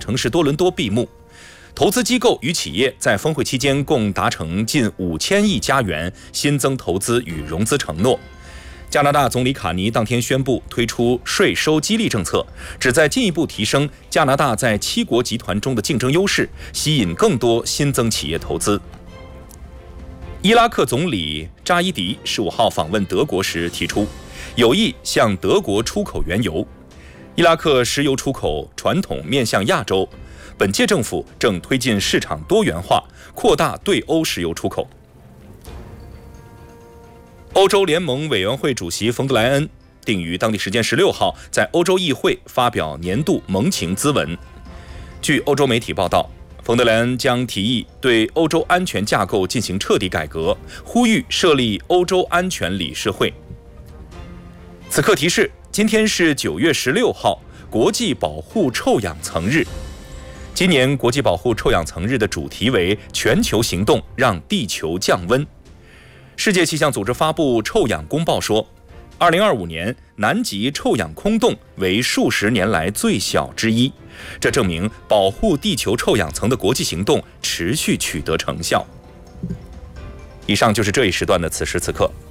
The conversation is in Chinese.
城市多伦多闭幕。投资机构与企业在峰会期间共达成近5000亿加元新增投资与融资承诺。加拿大总理卡尼当天宣布推出税收激励政策，旨在进一步提升加拿大在7国集团中的竞争优势，吸引更多新增企业投资。伊拉克总理扎伊迪15号访问德国时提出，有意向德国出口原油。伊拉克石油出口传统面向亚洲，本届政府正推进市场多元化，扩大对欧石油出口。欧洲联盟委员会主席冯德莱恩定于当地时间16号在欧洲议会发表年度盟情咨文。据欧洲媒体报道，冯德莱恩将提议对欧洲安全架构进行彻底改革，呼吁设立欧洲安全理事会。此刻提示，今天是9月16号，国际保护臭氧层日。今年国际保护臭氧层日的主题为全球行动，让地球降温。世界气象组织发布臭氧公报说，2025年南极臭氧空洞为数十年来最小之一，这证明保护地球臭氧层的国际行动持续取得成效。以上就是这一时段的此时此刻。